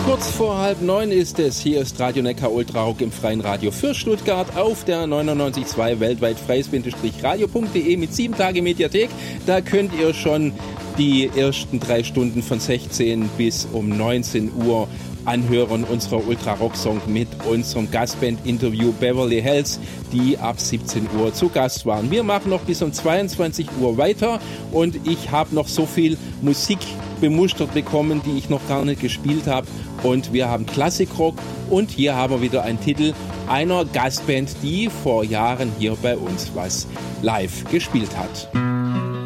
Kurz vor 8:30 ist es. Hier ist Radio Neckar Ultra Rock im freien Radio für Stuttgart auf der 99.2 weltweit freies-radio.de mit 7 Tage Mediathek. Da könnt ihr schon die ersten 3 Stunden von 16 bis um 19 Uhr anhören unserer Ultra-Rock-Song mit unserem Gastband-Interview Beverly Hells, die ab 17 Uhr zu Gast waren. Wir machen noch bis um 22 Uhr weiter und ich habe noch so viel Musik bemustert bekommen, die ich noch gar nicht gespielt habe. Und wir haben Klassikrock und hier haben wir wieder einen Titel einer Gastband, die vor Jahren hier bei uns was live gespielt hat.